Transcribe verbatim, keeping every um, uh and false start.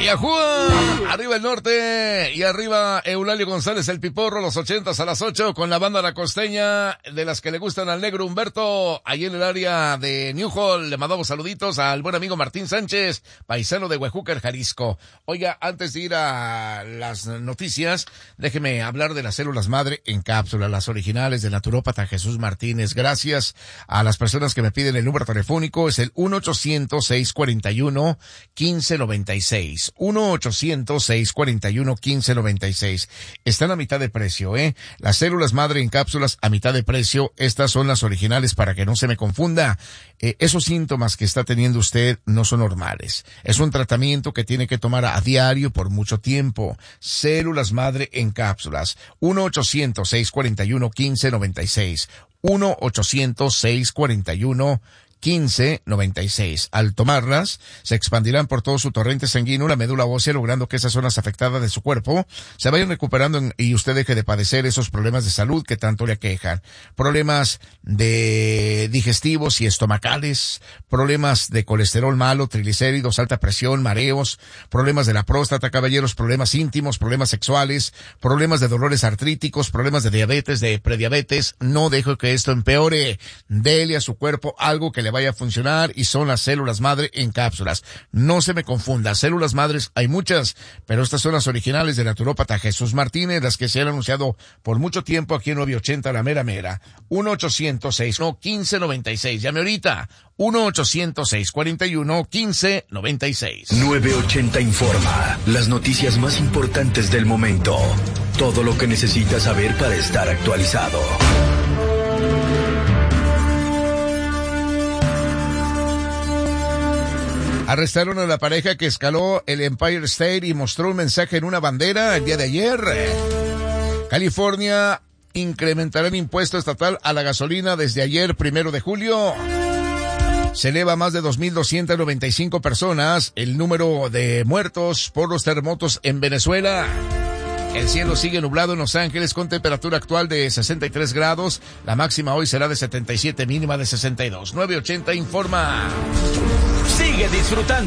Ayajúa, arriba el norte y arriba Eulalio González el Piporro, los ochentas a las ocho con la banda La Costeña, de las que le gustan al negro Humberto, ahí en el área de New Hall. Le mandamos saluditos al buen amigo Martín Sánchez, paisano de Huejúcar, Jalisco. Oiga, antes de ir a las noticias, déjeme hablar de las células madre en cápsula, las originales del naturópata Jesús Martínez. Gracias a las personas que me piden el número telefónico, es el uno ochocientos, seiscientos cuarenta y uno, quince noventa y seis. uno ochocientos, seiscientos cuarenta y uno, quince noventa y seis. Están a mitad de precio, ¿eh? Las células madre en cápsulas a mitad de precio. Estas son las originales para que no se me confunda. Eh, esos síntomas que está teniendo usted no son normales. Es un tratamiento que tiene que tomar a diario por mucho tiempo. Células madre en cápsulas. uno ochocientos, seiscientos cuarenta y uno, quince noventa y seis. uno ochocientos, seiscientos cuarenta y uno, quince noventa y seis. Al tomarlas, se expandirán por todo su torrente sanguíneo, la médula ósea, logrando que esas zonas afectadas de su cuerpo se vayan recuperando en, y usted deje de padecer esos problemas de salud que tanto le aquejan. Problemas de digestivos y estomacales, problemas de colesterol malo, triglicéridos, alta presión, mareos, problemas de la próstata, caballeros, problemas íntimos, problemas sexuales, problemas de dolores artríticos, problemas de diabetes, de prediabetes. No deje que esto empeore. Dele a su cuerpo algo que le vaya a funcionar, y son las células madre en cápsulas. No se me confunda, células madres hay muchas, pero estas son las originales del naturópata Jesús Martínez, las que se han anunciado por mucho tiempo aquí en nueve ochenta La Mera Mera. uno ochocientos seis, no, quince noventa y seis. Llame ahorita. uno ochocientos, seiscientos cuarenta y uno, quince noventa y seis. nueve ochenta informa. Las noticias más importantes del momento. Todo lo que necesitas saber para estar actualizado. Arrestaron a la pareja que escaló el Empire State y mostró un mensaje en una bandera el día de ayer. California incrementará el impuesto estatal a la gasolina desde ayer, primero de julio. Se eleva a más de dos mil doscientas noventa y cinco personas el número de muertos por los terremotos en Venezuela. El cielo sigue nublado en Los Ángeles con temperatura actual de sesenta y tres grados. La máxima hoy será de setenta y siete, mínima de sesenta y dos. nueve ochenta informa. Sigue disfrutando.